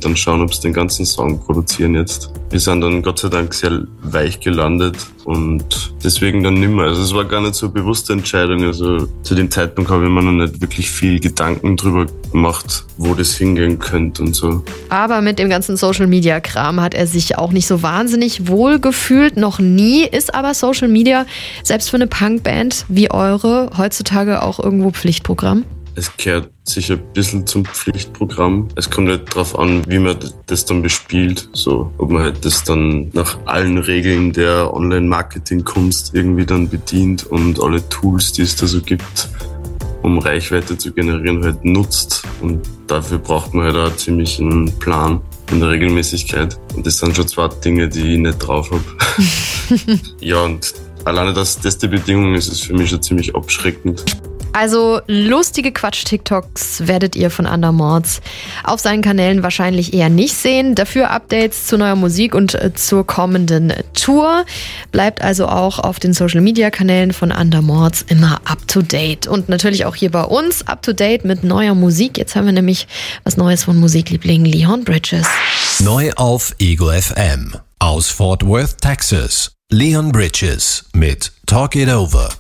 und dann schauen, ob sie den ganzen Song produzieren jetzt. Wir sind dann Gott sei Dank sehr weich gelandet und deswegen dann nimmer. Also es war gar nicht so eine bewusste Entscheidung. Also zu dem Zeitpunkt habe ich mir noch nicht wirklich viel Gedanken drüber gemacht, wo das hingehen könnte und so. Aber mit dem ganzen Social-Media-Kram hat er sich auch nicht so wahnsinnig wohl gefühlt. Noch nie ist aber Social Media, selbst für eine Punkband wie eure, heutzutage auch irgendwo Pflichtprogramm? Es gehört sicher ein bisschen zum Pflichtprogramm. Es kommt halt darauf an, wie man das dann bespielt. So, ob man halt das dann nach allen Regeln der Online-Marketing-Kunst irgendwie dann bedient und alle Tools, die es da so gibt, um Reichweite zu generieren, halt nutzt. Und dafür braucht man halt auch ziemlich einen Plan in der Regelmäßigkeit. Und das sind schon 2 Dinge, die ich nicht drauf habe. Ja, und alleine, dass das die Bedingung ist, ist für mich schon ziemlich abschreckend. Also lustige Quatsch-TikToks werdet ihr von Undermords auf seinen Kanälen wahrscheinlich eher nicht sehen. Dafür Updates zu neuer Musik und zur kommenden Tour. Bleibt also auch auf den Social-Media-Kanälen von Undermords immer up-to-date. Und natürlich auch hier bei uns up-to-date mit neuer Musik. Jetzt haben wir nämlich was Neues von Musikliebling Leon Bridges. Neu auf Eagle FM. Aus Fort Worth, Texas. Leon Bridges mit Talk It Over.